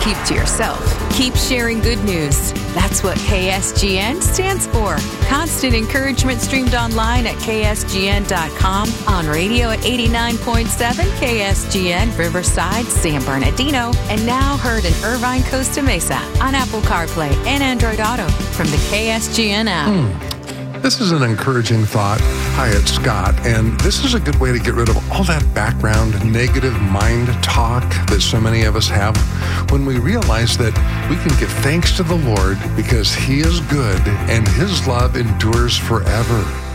keep to yourself. Keep sharing good news. That's what KSGN stands for. Constant encouragement streamed online at ksgn.com, on radio at 89.7 KSGN Riverside, San Bernardino, and now heard in Irvine, Costa Mesa on Apple CarPlay and Android Auto from the KSGN app. This is an encouraging thought. Hi, it's Scott, and this is a good way to get rid of all that background negative mind talk that so many of us have when we realize that we can give thanks to the Lord because He is good and His love endures forever.